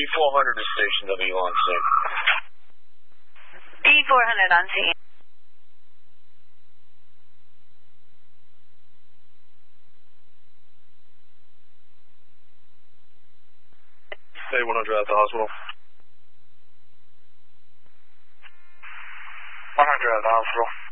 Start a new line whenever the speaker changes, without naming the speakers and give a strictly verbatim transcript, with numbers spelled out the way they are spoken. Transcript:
four hundred is Station W on scene.
B four hundred on scene.
A one hundred at the hospital.
one hundred at the hospital.